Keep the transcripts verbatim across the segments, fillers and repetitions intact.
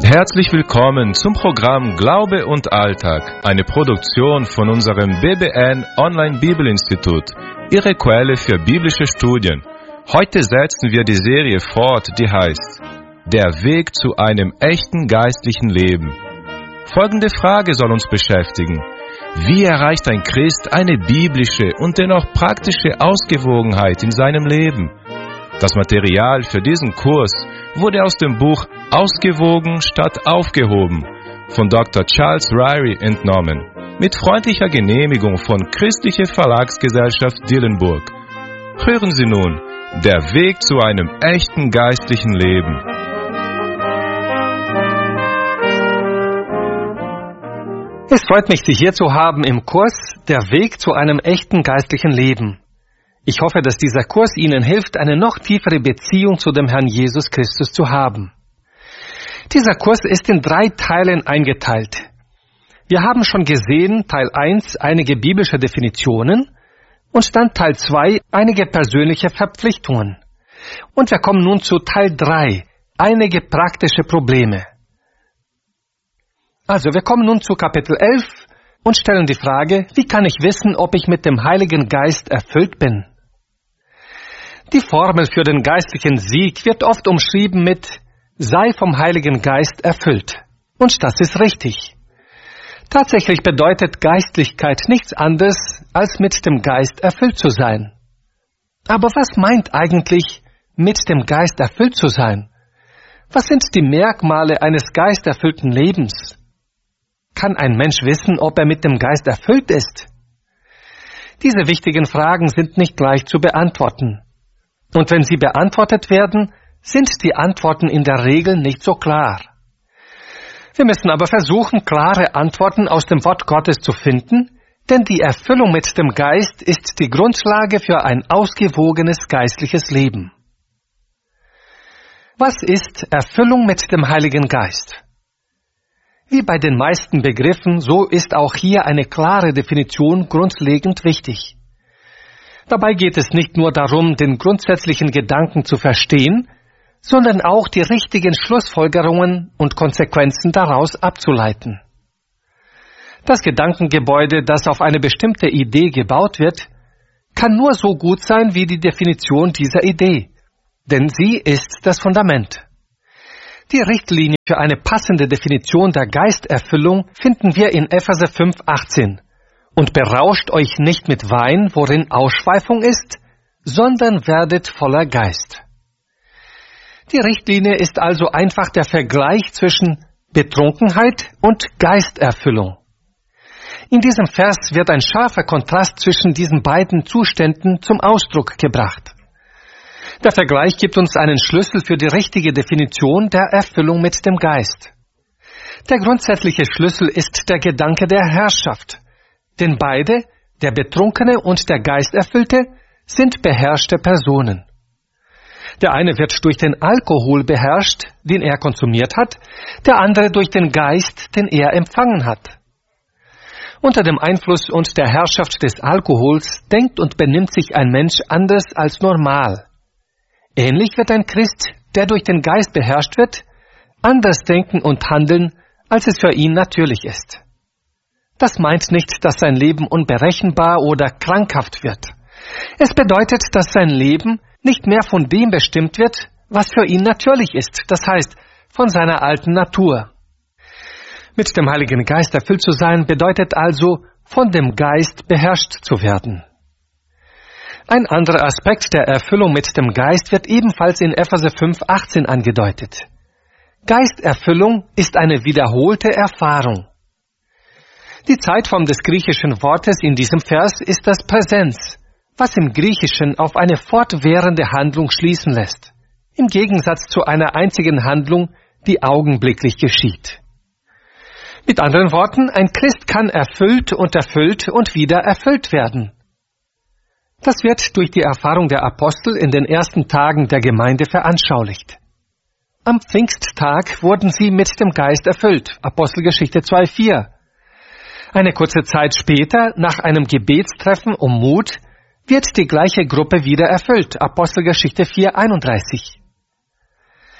Herzlich willkommen zum Programm Glaube und Alltag, eine Produktion von unserem B B N Online Bibelinstitut, Ihre Quelle für biblische Studien. Heute setzen wir die Serie fort, die heißt Der Weg zu einem echten geistlichen Leben. Folgende Frage soll uns beschäftigen: Wie erreicht ein Christ eine biblische und dennoch praktische Ausgewogenheit in seinem Leben? Das Material für diesen Kurs wurde aus dem Buch Ausgewogen statt aufgehoben von Doktor Charles Ryrie entnommen, mit freundlicher Genehmigung von Christliche Verlagsgesellschaft Dillenburg. Hören Sie nun, der Weg zu einem echten geistlichen Leben. Es freut mich, Sie hier zu haben im Kurs Der Weg zu einem echten geistlichen Leben. Ich hoffe, dass dieser Kurs Ihnen hilft, eine noch tiefere Beziehung zu dem Herrn Jesus Christus zu haben. Dieser Kurs ist in drei Teilen eingeteilt. Wir haben schon gesehen, Teil eins, einige biblische Definitionen und dann Teil zwei, einige persönliche Verpflichtungen. Und wir kommen nun zu Teil drei, einige praktische Probleme. Also, wir kommen nun zu Kapitel elf und stellen die Frage, wie kann ich wissen, ob ich mit dem Heiligen Geist erfüllt bin? Die Formel für den geistlichen Sieg wird oft umschrieben mit sei vom Heiligen Geist erfüllt. Und das ist richtig. Tatsächlich bedeutet Geistlichkeit nichts anderes, als mit dem Geist erfüllt zu sein. Aber was meint eigentlich, mit dem Geist erfüllt zu sein? Was sind die Merkmale eines geisterfüllten Lebens? Kann ein Mensch wissen, ob er mit dem Geist erfüllt ist? Diese wichtigen Fragen sind nicht leicht zu beantworten. Und wenn sie beantwortet werden, sind die Antworten in der Regel nicht so klar. Wir müssen aber versuchen, klare Antworten aus dem Wort Gottes zu finden, denn die Erfüllung mit dem Geist ist die Grundlage für ein ausgewogenes geistliches Leben. Was ist Erfüllung mit dem Heiligen Geist? Wie bei den meisten Begriffen, so ist auch hier eine klare Definition grundlegend wichtig. Dabei geht es nicht nur darum, den grundsätzlichen Gedanken zu verstehen, sondern auch die richtigen Schlussfolgerungen und Konsequenzen daraus abzuleiten. Das Gedankengebäude, das auf eine bestimmte Idee gebaut wird, kann nur so gut sein wie die Definition dieser Idee, denn sie ist das Fundament. Die Richtlinie für eine passende Definition der Geisterfüllung finden wir in Epheser fünf achtzehn. Und berauscht euch nicht mit Wein, worin Ausschweifung ist, sondern werdet voller Geist. Die Richtlinie ist also einfach der Vergleich zwischen Betrunkenheit und Geisterfüllung. In diesem Vers wird ein scharfer Kontrast zwischen diesen beiden Zuständen zum Ausdruck gebracht. Der Vergleich gibt uns einen Schlüssel für die richtige Definition der Erfüllung mit dem Geist. Der grundsätzliche Schlüssel ist der Gedanke der Herrschaft. Denn beide, der Betrunkene und der Geisterfüllte, sind beherrschte Personen. Der eine wird durch den Alkohol beherrscht, den er konsumiert hat, der andere durch den Geist, den er empfangen hat. Unter dem Einfluss und der Herrschaft des Alkohols denkt und benimmt sich ein Mensch anders als normal. Ähnlich wird ein Christ, der durch den Geist beherrscht wird, anders denken und handeln, als es für ihn natürlich ist. Das meint nicht, dass sein Leben unberechenbar oder krankhaft wird. Es bedeutet, dass sein Leben nicht mehr von dem bestimmt wird, was für ihn natürlich ist, das heißt, von seiner alten Natur. Mit dem Heiligen Geist erfüllt zu sein, bedeutet also, von dem Geist beherrscht zu werden. Ein anderer Aspekt der Erfüllung mit dem Geist wird ebenfalls in Epheser fünf achtzehn angedeutet. Geisterfüllung ist eine wiederholte Erfahrung. Die Zeitform des griechischen Wortes in diesem Vers ist das Präsens, was im Griechischen auf eine fortwährende Handlung schließen lässt, im Gegensatz zu einer einzigen Handlung, die augenblicklich geschieht. Mit anderen Worten, ein Christ kann erfüllt und erfüllt und wieder erfüllt werden. Das wird durch die Erfahrung der Apostel in den ersten Tagen der Gemeinde veranschaulicht. Am Pfingsttag wurden sie mit dem Geist erfüllt, Apostelgeschichte zwei vier. Eine kurze Zeit später, nach einem Gebetstreffen um Mut, wird die gleiche Gruppe wieder erfüllt, Apostelgeschichte vier einunddreißig.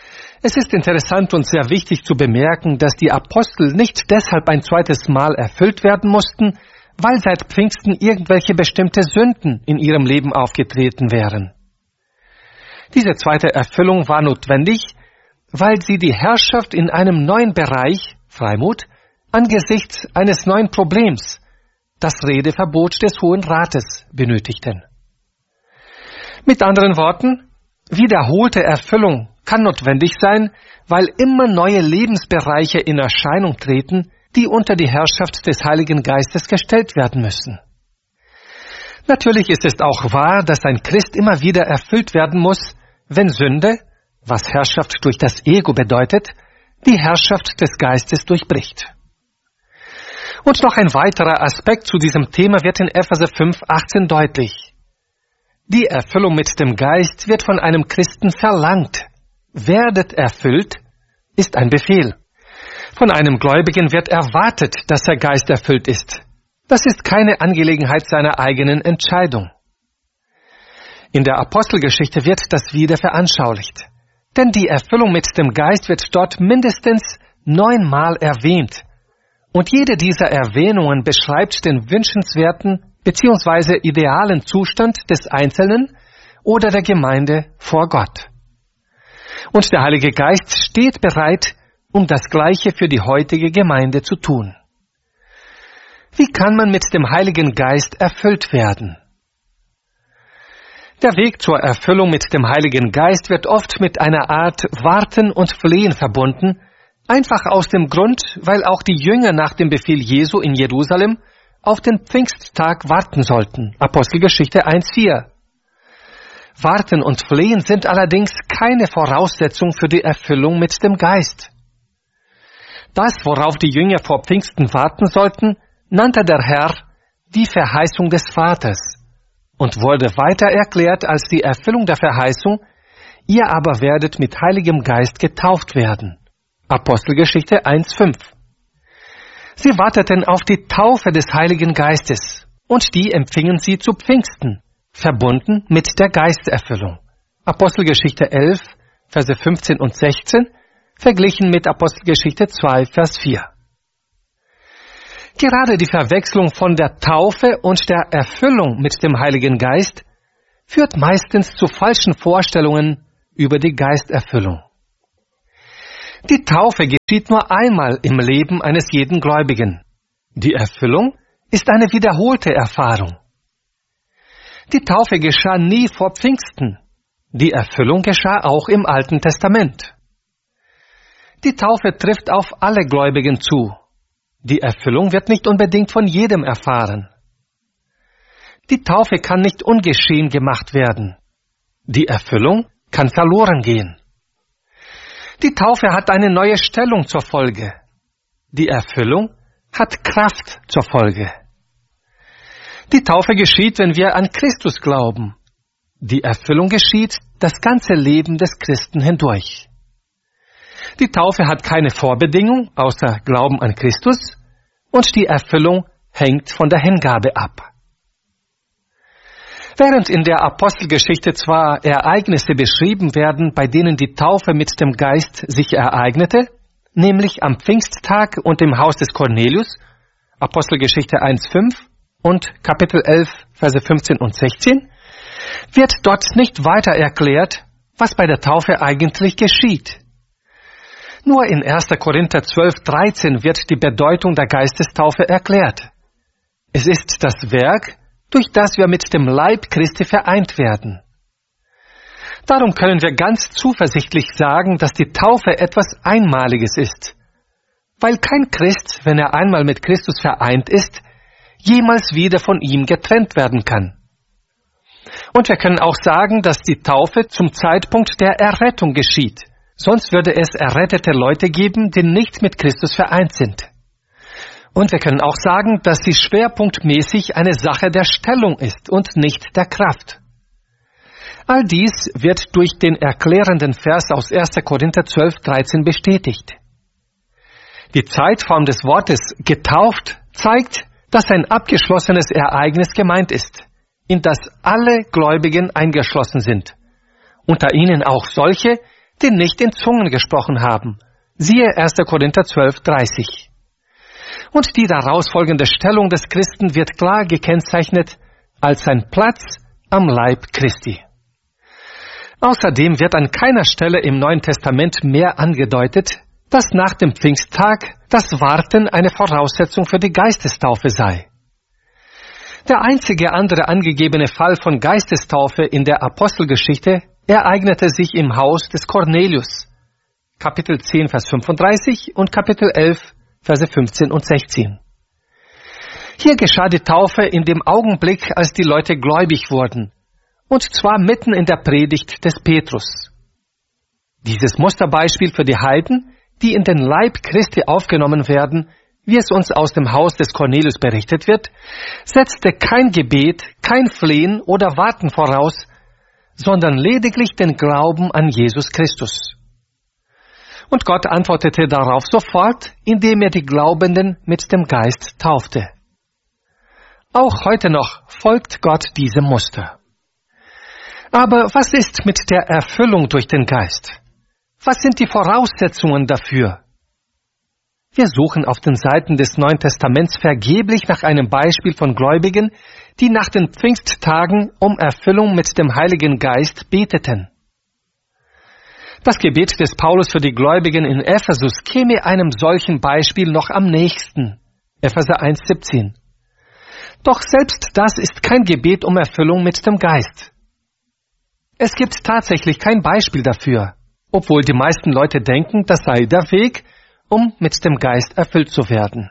Es ist interessant und sehr wichtig zu bemerken, dass die Apostel nicht deshalb ein zweites Mal erfüllt werden mussten, weil seit Pfingsten irgendwelche bestimmte Sünden in ihrem Leben aufgetreten wären. Diese zweite Erfüllung war notwendig, weil sie die Herrschaft in einem neuen Bereich, Freimut, angesichts eines neuen Problems, das Redeverbot des Hohen Rates, benötigten. Mit anderen Worten, wiederholte Erfüllung kann notwendig sein, weil immer neue Lebensbereiche in Erscheinung treten, die unter die Herrschaft des Heiligen Geistes gestellt werden müssen. Natürlich ist es auch wahr, dass ein Christ immer wieder erfüllt werden muss, wenn Sünde, was Herrschaft durch das Ego bedeutet, die Herrschaft des Geistes durchbricht. Und noch ein weiterer Aspekt zu diesem Thema wird in Epheser fünf, achtzehn deutlich. Die Erfüllung mit dem Geist wird von einem Christen verlangt. Werdet erfüllt ist ein Befehl. Von einem Gläubigen wird erwartet, dass er geisterfüllt ist. Das ist keine Angelegenheit seiner eigenen Entscheidung. In der Apostelgeschichte wird das wieder veranschaulicht. Denn die Erfüllung mit dem Geist wird dort mindestens neunmal erwähnt. Und jede dieser Erwähnungen beschreibt den wünschenswerten bzw. idealen Zustand des Einzelnen oder der Gemeinde vor Gott. Und der Heilige Geist steht bereit, um das Gleiche für die heutige Gemeinde zu tun. Wie kann man mit dem Heiligen Geist erfüllt werden? Der Weg zur Erfüllung mit dem Heiligen Geist wird oft mit einer Art Warten und Flehen verbunden, einfach aus dem Grund, weil auch die Jünger nach dem Befehl Jesu in Jerusalem auf den Pfingsttag warten sollten. Apostelgeschichte eins, vier. Warten und Flehen sind allerdings keine Voraussetzung für die Erfüllung mit dem Geist. Das, worauf die Jünger vor Pfingsten warten sollten, nannte der Herr die Verheißung des Vaters und wurde weiter erklärt als die Erfüllung der Verheißung, ihr aber werdet mit Heiligem Geist getauft werden. Apostelgeschichte eins, fünf. Sie warteten auf die Taufe des Heiligen Geistes und die empfingen sie zu Pfingsten, verbunden mit der Geisterfüllung. Apostelgeschichte elf, Verse fünfzehn und sechzehn, verglichen mit Apostelgeschichte zwei, Vers vier. Gerade die Verwechslung von der Taufe und der Erfüllung mit dem Heiligen Geist führt meistens zu falschen Vorstellungen über die Geisterfüllung. Die Taufe geschieht nur einmal im Leben eines jeden Gläubigen. Die Erfüllung ist eine wiederholte Erfahrung. Die Taufe geschah nie vor Pfingsten. Die Erfüllung geschah auch im Alten Testament. Die Taufe trifft auf alle Gläubigen zu. Die Erfüllung wird nicht unbedingt von jedem erfahren. Die Taufe kann nicht ungeschehen gemacht werden. Die Erfüllung kann verloren gehen. Die Taufe hat eine neue Stellung zur Folge. Die Erfüllung hat Kraft zur Folge. Die Taufe geschieht, wenn wir an Christus glauben. Die Erfüllung geschieht das ganze Leben des Christen hindurch. Die Taufe hat keine Vorbedingung außer Glauben an Christus und die Erfüllung hängt von der Hingabe ab. Während in der Apostelgeschichte zwar Ereignisse beschrieben werden, bei denen die Taufe mit dem Geist sich ereignete, nämlich am Pfingsttag und im Haus des Cornelius, Apostelgeschichte eins, fünf und Kapitel elf, Verse fünfzehn und sechzehn, wird dort nicht weiter erklärt, was bei der Taufe eigentlich geschieht. Nur in erster Korinther zwölf, dreizehn wird die Bedeutung der Geistestaufe erklärt. Es ist das Werk, durch das wir mit dem Leib Christi vereint werden. Darum können wir ganz zuversichtlich sagen, dass die Taufe etwas Einmaliges ist, weil kein Christ, wenn er einmal mit Christus vereint ist, jemals wieder von ihm getrennt werden kann. Und wir können auch sagen, dass die Taufe zum Zeitpunkt der Errettung geschieht. Sonst würde es errettete Leute geben, die nicht mit Christus vereint sind. Und wir können auch sagen, dass sie schwerpunktmäßig eine Sache der Stellung ist und nicht der Kraft. All dies wird durch den erklärenden Vers aus erster Korinther zwölf, dreizehn bestätigt. Die Zeitform des Wortes getauft zeigt, dass ein abgeschlossenes Ereignis gemeint ist, in das alle Gläubigen eingeschlossen sind, unter ihnen auch solche, die nicht in Zungen gesprochen haben. Siehe erster Korinther zwölf, dreißig. Und die daraus folgende Stellung des Christen wird klar gekennzeichnet als sein Platz am Leib Christi. Außerdem wird an keiner Stelle im Neuen Testament mehr angedeutet, dass nach dem Pfingsttag das Warten eine Voraussetzung für die Geistestaufe sei. Der einzige andere angegebene Fall von Geistestaufe in der Apostelgeschichte ereignete sich im Haus des Cornelius, Kapitel zehn, Vers fünfunddreißig und Kapitel elf, Verse fünfzehn und sechzehn. Hier geschah die Taufe in dem Augenblick, als die Leute gläubig wurden, und zwar mitten in der Predigt des Petrus. Dieses Musterbeispiel für die Heiden, die in den Leib Christi aufgenommen werden, wie es uns aus dem Haus des Cornelius berichtet wird, setzte kein Gebet, kein Flehen oder Warten voraus, sondern lediglich den Glauben an Jesus Christus. Und Gott antwortete darauf sofort, indem er die Glaubenden mit dem Geist taufte. Auch heute noch folgt Gott diesem Muster. Aber was ist mit der Erfüllung durch den Geist? Was sind die Voraussetzungen dafür? Wir suchen auf den Seiten des Neuen Testaments vergeblich nach einem Beispiel von Gläubigen, die nach den Pfingsttagen um Erfüllung mit dem Heiligen Geist beteten. Das Gebet des Paulus für die Gläubigen in Ephesus käme einem solchen Beispiel noch am nächsten. Epheser eins, siebzehn. Doch selbst das ist kein Gebet um Erfüllung mit dem Geist. Es gibt tatsächlich kein Beispiel dafür, obwohl die meisten Leute denken, das sei der Weg, um mit dem Geist erfüllt zu werden.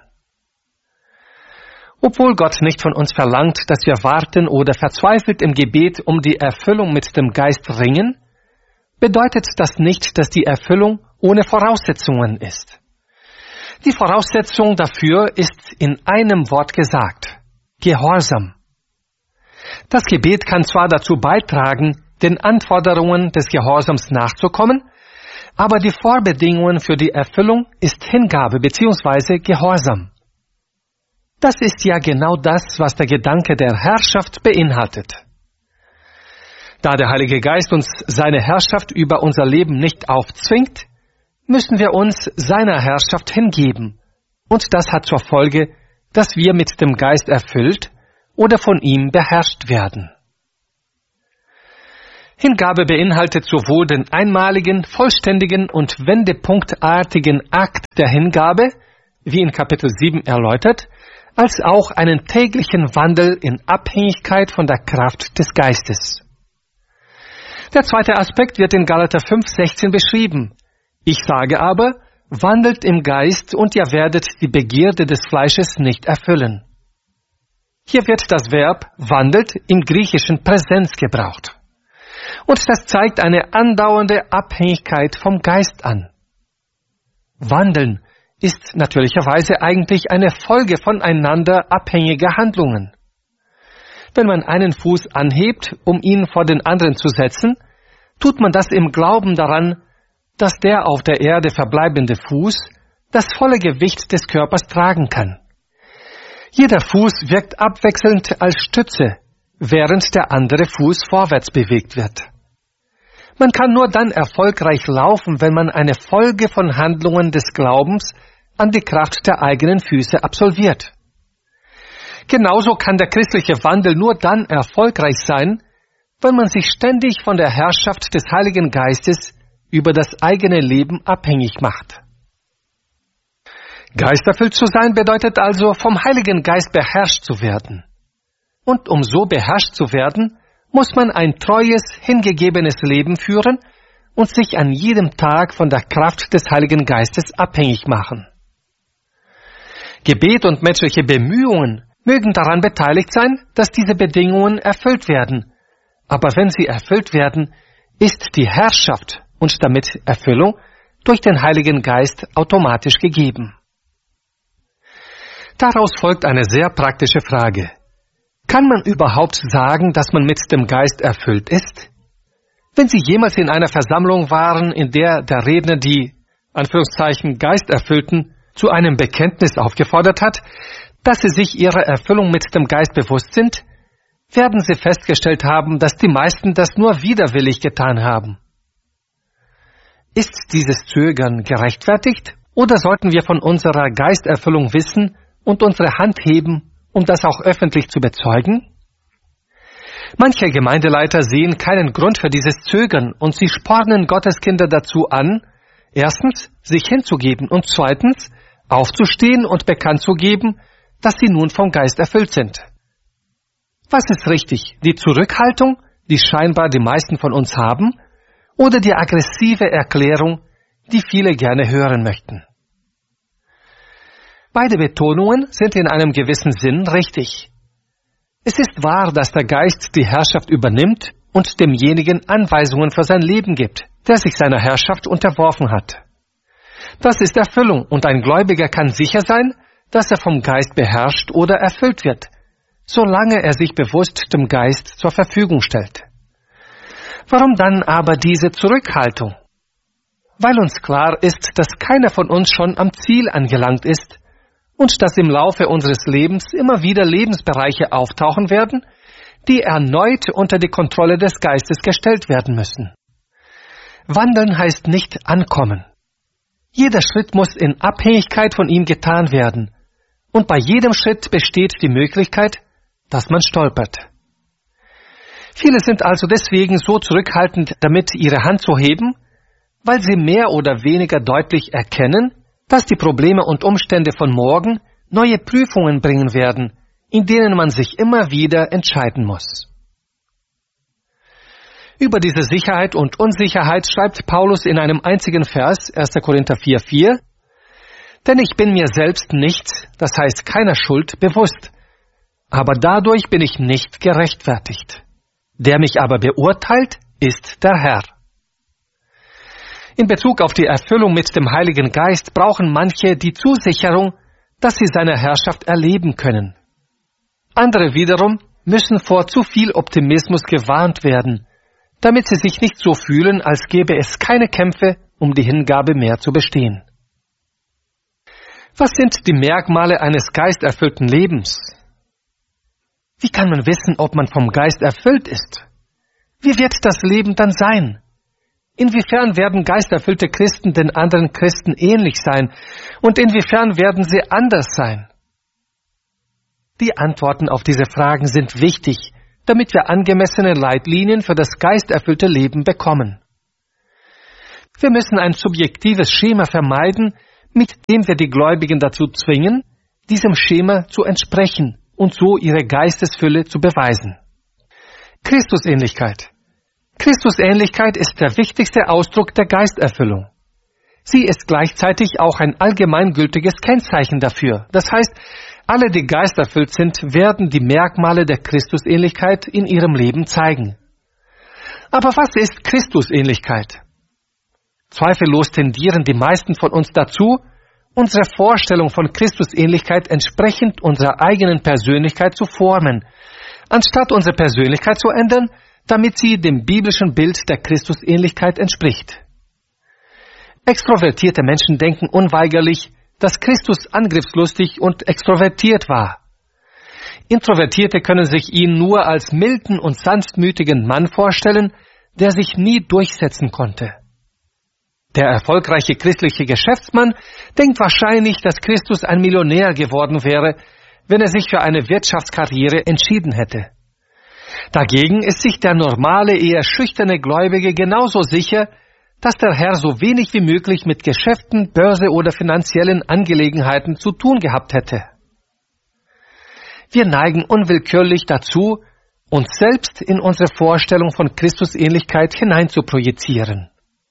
Obwohl Gott nicht von uns verlangt, dass wir warten oder verzweifelt im Gebet um die Erfüllung mit dem Geist ringen, bedeutet das nicht, dass die Erfüllung ohne Voraussetzungen ist. Die Voraussetzung dafür ist in einem Wort gesagt: Gehorsam. Das Gebet kann zwar dazu beitragen, den Anforderungen des Gehorsams nachzukommen, aber die Vorbedingungen für die Erfüllung ist Hingabe bzw. Gehorsam. Das ist ja genau das, was der Gedanke der Herrschaft beinhaltet. Da der Heilige Geist uns seine Herrschaft über unser Leben nicht aufzwingt, müssen wir uns seiner Herrschaft hingeben. Und das hat zur Folge, dass wir mit dem Geist erfüllt oder von ihm beherrscht werden. Hingabe beinhaltet sowohl den einmaligen, vollständigen und wendepunktartigen Akt der Hingabe, wie in Kapitel sieben erläutert, als auch einen täglichen Wandel in Abhängigkeit von der Kraft des Geistes. Der zweite Aspekt wird in Galater fünf, sechzehn beschrieben. Ich sage aber, wandelt im Geist und ihr werdet die Begierde des Fleisches nicht erfüllen. Hier wird das Verb wandelt im griechischen Präsens gebraucht. Und das zeigt eine andauernde Abhängigkeit vom Geist an. Wandeln ist natürlicherweise eigentlich eine Folge voneinander abhängiger Handlungen. Wenn man einen Fuß anhebt, um ihn vor den anderen zu setzen, tut man das im Glauben daran, dass der auf der Erde verbleibende Fuß das volle Gewicht des Körpers tragen kann. Jeder Fuß wirkt abwechselnd als Stütze, während der andere Fuß vorwärts bewegt wird. Man kann nur dann erfolgreich laufen, wenn man eine Folge von Handlungen des Glaubens an die Kraft der eigenen Füße absolviert. Genauso kann der christliche Wandel nur dann erfolgreich sein, wenn man sich ständig von der Herrschaft des Heiligen Geistes über das eigene Leben abhängig macht. Geisterfüllt zu sein bedeutet also, vom Heiligen Geist beherrscht zu werden. Und um so beherrscht zu werden, muss man ein treues, hingegebenes Leben führen und sich an jedem Tag von der Kraft des Heiligen Geistes abhängig machen. Gebet und menschliche Bemühungen mögen daran beteiligt sein, dass diese Bedingungen erfüllt werden. Aber wenn sie erfüllt werden, ist die Herrschaft und damit Erfüllung durch den Heiligen Geist automatisch gegeben. Daraus folgt eine sehr praktische Frage. Kann man überhaupt sagen, dass man mit dem Geist erfüllt ist? Wenn Sie jemals in einer Versammlung waren, in der der Redner die, Anführungszeichen, Geisterfüllten zu einem Bekenntnis aufgefordert hat, dass sie sich ihrer Erfüllung mit dem Geist bewusst sind, werden Sie festgestellt haben, dass die meisten das nur widerwillig getan haben. Ist dieses Zögern gerechtfertigt oder sollten wir von unserer Geisterfüllung wissen und unsere Hand heben, um das auch öffentlich zu bezeugen? Manche Gemeindeleiter sehen keinen Grund für dieses Zögern und sie spornen Gotteskinder dazu an, erstens, sich hinzugeben und zweitens, aufzustehen und bekannt zu geben, dass sie nun vom Geist erfüllt sind. Was ist richtig, die Zurückhaltung, die scheinbar die meisten von uns haben, oder die aggressive Erklärung, die viele gerne hören möchten? Beide Betonungen sind in einem gewissen Sinn richtig. Es ist wahr, dass der Geist die Herrschaft übernimmt und demjenigen Anweisungen für sein Leben gibt, der sich seiner Herrschaft unterworfen hat. Das ist Erfüllung und ein Gläubiger kann sicher sein, dass er vom Geist beherrscht oder erfüllt wird, solange er sich bewusst dem Geist zur Verfügung stellt. Warum dann aber diese Zurückhaltung? Weil uns klar ist, dass keiner von uns schon am Ziel angelangt ist und dass im Laufe unseres Lebens immer wieder Lebensbereiche auftauchen werden, die erneut unter die Kontrolle des Geistes gestellt werden müssen. Wandeln heißt nicht ankommen. Jeder Schritt muss in Abhängigkeit von ihm getan werden, und bei jedem Schritt besteht die Möglichkeit, dass man stolpert. Viele sind also deswegen so zurückhaltend, damit ihre Hand zu heben, weil sie mehr oder weniger deutlich erkennen, dass die Probleme und Umstände von morgen neue Prüfungen bringen werden, in denen man sich immer wieder entscheiden muss. Über diese Sicherheit und Unsicherheit schreibt Paulus in einem einzigen Vers, erster Korinther vier vier, denn ich bin mir selbst nicht, das heißt keiner Schuld, bewusst, aber dadurch bin ich nicht gerechtfertigt. Der mich aber beurteilt, ist der Herr. In Bezug auf die Erfüllung mit dem Heiligen Geist brauchen manche die Zusicherung, dass sie seine Herrschaft erleben können. Andere wiederum müssen vor zu viel Optimismus gewarnt werden, damit sie sich nicht so fühlen, als gäbe es keine Kämpfe, um die Hingabe mehr zu bestehen. Was sind die Merkmale eines geisterfüllten Lebens? Wie kann man wissen, ob man vom Geist erfüllt ist? Wie wird das Leben dann sein? Inwiefern werden geisterfüllte Christen den anderen Christen ähnlich sein? Und inwiefern werden sie anders sein? Die Antworten auf diese Fragen sind wichtig, damit wir angemessene Leitlinien für das geisterfüllte Leben bekommen. Wir müssen ein subjektives Schema vermeiden, mit dem wir die Gläubigen dazu zwingen, diesem Schema zu entsprechen und so ihre Geistesfülle zu beweisen. Christusähnlichkeit. Christusähnlichkeit ist der wichtigste Ausdruck der Geisterfüllung. Sie ist gleichzeitig auch ein allgemeingültiges Kennzeichen dafür. Das heißt, alle, die geisterfüllt sind, werden die Merkmale der Christusähnlichkeit in ihrem Leben zeigen. Aber was ist Christusähnlichkeit? Zweifellos tendieren die meisten von uns dazu, unsere Vorstellung von Christusähnlichkeit entsprechend unserer eigenen Persönlichkeit zu formen, anstatt unsere Persönlichkeit zu ändern, damit sie dem biblischen Bild der Christusähnlichkeit entspricht. Extrovertierte Menschen denken unweigerlich, dass Christus angriffslustig und extrovertiert war. Introvertierte können sich ihn nur als milden und sanftmütigen Mann vorstellen, der sich nie durchsetzen konnte. Der erfolgreiche christliche Geschäftsmann denkt wahrscheinlich, dass Christus ein Millionär geworden wäre, wenn er sich für eine Wirtschaftskarriere entschieden hätte. Dagegen ist sich der normale, eher schüchterne Gläubige genauso sicher, dass der Herr so wenig wie möglich mit Geschäften, Börse oder finanziellen Angelegenheiten zu tun gehabt hätte. Wir neigen unwillkürlich dazu, uns selbst in unsere Vorstellung von Christusähnlichkeit hineinzuprojizieren.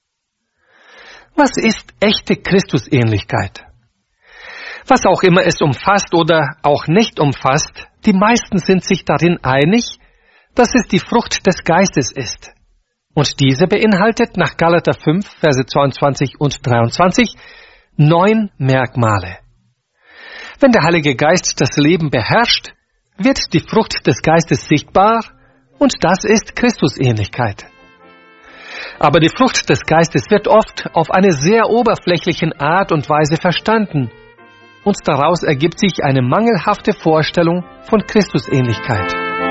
Was ist echte Christusähnlichkeit? Was auch immer es umfasst oder auch nicht umfasst, die meisten sind sich darin einig, dass es die Frucht des Geistes ist. Und diese beinhaltet nach Galater fünf, Verse zweiundzwanzig und dreiundzwanzig, neun Merkmale. Wenn der Heilige Geist das Leben beherrscht, wird die Frucht des Geistes sichtbar und das ist Christusähnlichkeit. Aber die Frucht des Geistes wird oft auf eine sehr oberflächliche Art und Weise verstanden und daraus ergibt sich eine mangelhafte Vorstellung von Christusähnlichkeit.